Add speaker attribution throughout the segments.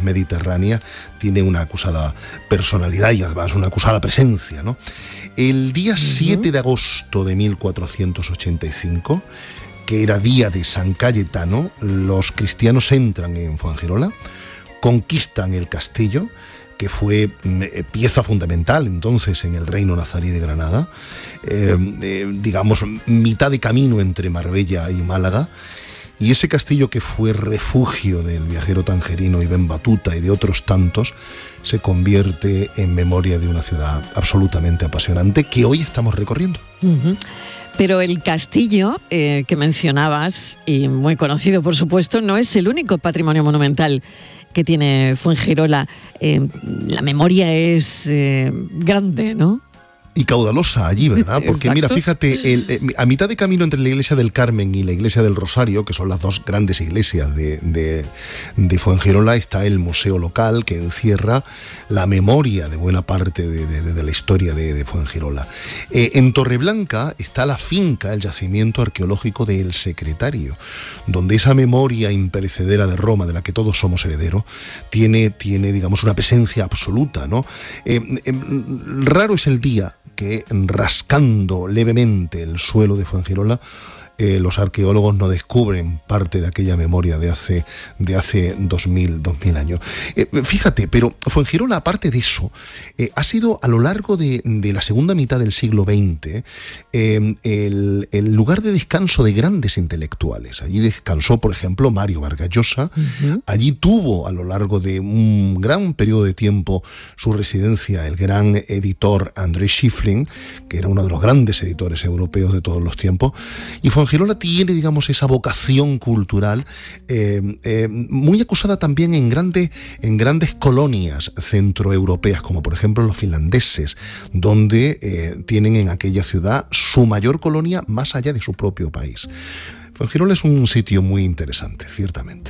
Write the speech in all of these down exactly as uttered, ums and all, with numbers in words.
Speaker 1: mediterráneas, tiene una acusada personalidad y además una acusada presencia, ¿no? El día uh-huh. siete de agosto de mil cuatrocientos ochenta y cinco, que era día de San Cayetano, los cristianos entran en Fuengirola, conquistan el castillo, que fue eh, pieza fundamental entonces en el reino nazarí de Granada, eh, eh, digamos, mitad de camino entre Marbella y Málaga, y ese castillo que fue refugio del viajero tangerino Ibn Battuta y de otros tantos, se convierte en memoria de una ciudad absolutamente apasionante que hoy estamos recorriendo.
Speaker 2: Uh-huh. Pero el castillo eh, que mencionabas, y muy conocido por supuesto, no es el único patrimonio monumental que tiene Fuengirola. Eh, la memoria es eh, grande, ¿no?
Speaker 1: Y caudalosa allí, ¿verdad? Porque mira, fíjate, el, el, a mitad de camino entre la iglesia del Carmen y la iglesia del Rosario, que son las dos grandes iglesias de, de, de Fuengirola, está el museo local que encierra la memoria de buena parte de, de, de la historia de, de Fuengirola. Eh, en Torreblanca está la finca, el yacimiento arqueológico de El Secretario, donde esa memoria imperecedera de Roma, de la que todos somos herederos, tiene, tiene digamos, una presencia absoluta, ¿no? Eh, eh, raro es el día que, rascando levemente el suelo de Fuengirola, eh, los arqueólogos no descubren parte de aquella memoria de hace, de hace dos mil años. Eh, fíjate, pero Fuengirola, aparte de eso, eh, ha sido a lo largo de, de la segunda mitad del siglo veinte eh, el, el lugar de descanso de grandes intelectuales. Allí descansó, por ejemplo, Mario Vargas Llosa. Uh-huh. Allí tuvo a lo largo de un gran periodo de tiempo su residencia el gran editor André Schifflin, que era uno de los grandes editores europeos de todos los tiempos. Y Fuengirola tiene, digamos, esa vocación cultural eh, eh, muy acusada también en, grande, en grandes colonias centroeuropeas, como por ejemplo los finlandeses, donde eh, tienen en aquella ciudad su mayor colonia más allá de su propio país. Fuengirola es un sitio muy interesante, ciertamente.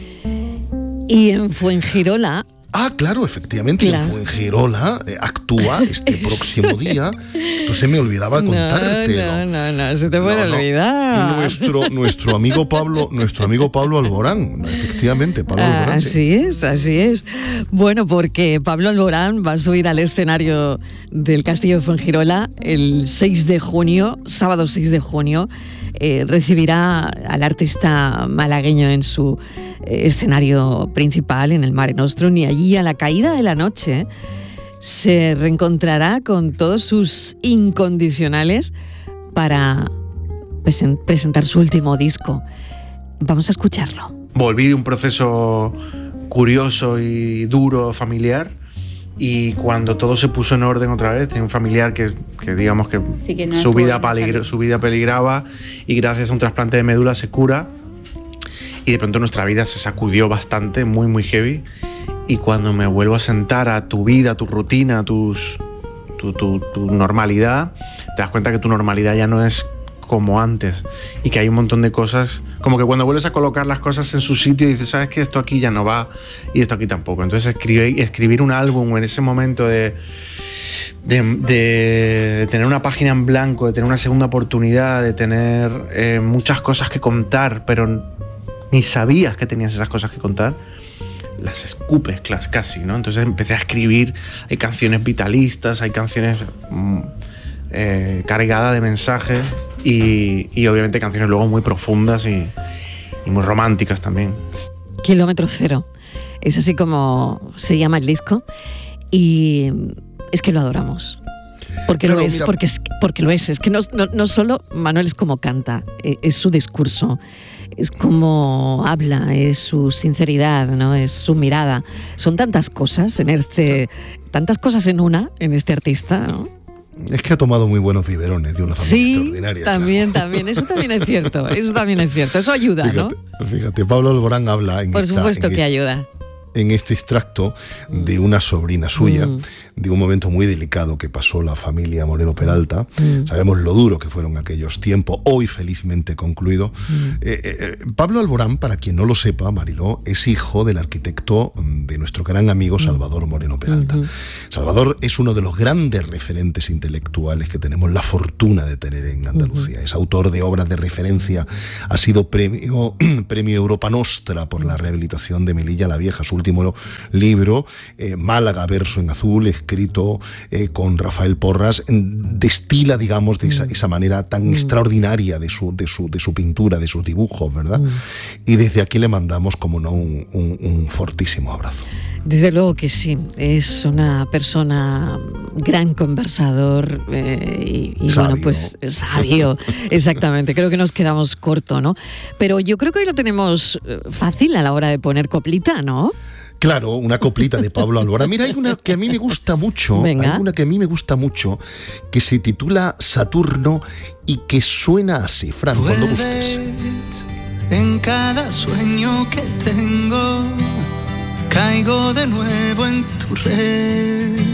Speaker 2: Y en Fuengirola...
Speaker 1: Ah, claro, efectivamente, claro. En Fuengirola eh, actúa este próximo día. Esto se me olvidaba contártelo.
Speaker 2: No, no, no, no, se te puede no, no. olvidar.
Speaker 1: Nuestro, nuestro amigo Pablo, nuestro amigo Pablo Alborán, efectivamente, Pablo
Speaker 2: ah,
Speaker 1: Alborán.
Speaker 2: Así
Speaker 1: sí.
Speaker 2: es, así es. Bueno, porque Pablo Alborán va a subir al escenario del Castillo de Fuengirola el seis de junio, sábado seis de junio, eh, recibirá al artista malagueño en su eh, escenario principal, en el Mare Nostrum, y allí a la caída de la noche se reencontrará con todos sus incondicionales para presen- presentar su último disco. Vamos a escucharlo.
Speaker 3: Volví de un proceso curioso y duro familiar, y cuando todo se puso en orden otra vez, tenía un familiar que, que digamos que, sí, que no su, vida peligra, su vida peligraba, y gracias a un trasplante de médula se cura, y de pronto nuestra vida se sacudió bastante, muy muy heavy. Y cuando me vuelvo a sentar a tu vida, a tu rutina, a tus, tu, tu, tu normalidad, te das cuenta que tu normalidad ya no es como antes, y que hay un montón de cosas, como que cuando vuelves a colocar las cosas en su sitio y dices, sabes que esto aquí ya no va y esto aquí tampoco. Entonces escribir, escribir un álbum en ese momento de, de, de, de tener una página en blanco, de tener una segunda oportunidad, de tener eh, muchas cosas que contar, pero ni sabías que tenías esas cosas que contar, las escupes casi, ¿no? Entonces empecé a escribir, hay canciones vitalistas, hay canciones mm, eh, cargadas de mensajes, y, y obviamente canciones luego muy profundas y, y muy románticas también.
Speaker 2: Kilómetro Cero, es así como se llama el disco, y es que lo adoramos. Porque claro, lo es, porque es, porque lo es. Es que no, no, no solo Manuel es como canta, es su discurso, es como habla, es su sinceridad, ¿no? Es su mirada. Son tantas cosas en este, tantas cosas en una, en este artista, ¿no?
Speaker 1: Es que ha tomado muy buenos biberones de una familia
Speaker 2: sí,
Speaker 1: extraordinaria.
Speaker 2: También,
Speaker 1: claro.
Speaker 2: también, eso también es cierto, eso también es cierto, eso ayuda,
Speaker 1: fíjate,
Speaker 2: ¿no?
Speaker 1: Fíjate, Pablo Alborán habla en
Speaker 2: Por
Speaker 1: esta,
Speaker 2: supuesto
Speaker 1: en
Speaker 2: que
Speaker 1: este,
Speaker 2: ayuda.
Speaker 1: En este extracto de una sobrina suya, mm. de un momento muy delicado que pasó la familia Moreno Peralta. Mm. Sabemos lo duro que fueron aquellos tiempos, hoy felizmente concluido. Mm. Eh, eh, Pablo Alborán, para quien no lo sepa, Mariló, es hijo del arquitecto de nuestro gran amigo Salvador Moreno Peralta. Mm-hmm. Salvador es uno de los grandes referentes intelectuales que tenemos la fortuna de tener en Andalucía. Uh-huh. Es autor de obras de referencia, ha sido premio, premio Europa Nostra por la rehabilitación de Melilla la Vieja. Su último libro, eh, Málaga, verso en azul, escrito eh, con Rafael Porras, destila, digamos, de esa, esa manera tan mm. extraordinaria de su, de, su, de su pintura, de sus dibujos, ¿verdad? Mm. Y desde aquí le mandamos, como no, un, un, un fortísimo abrazo.
Speaker 2: Desde luego que sí, es una persona gran conversador eh, y, y bueno, pues sabio, exactamente, creo que nos quedamos corto, ¿no? Pero yo creo que hoy lo tenemos fácil a la hora de poner coplita, ¿no?
Speaker 1: Claro, una coplita de Pablo Alborán. Mira, hay una que a mí me gusta mucho, Venga. hay una que a mí me gusta mucho, que se titula Saturno y que suena así. Fran, cuando gustes.
Speaker 4: En cada sueño que tengo, caigo de nuevo en tu red.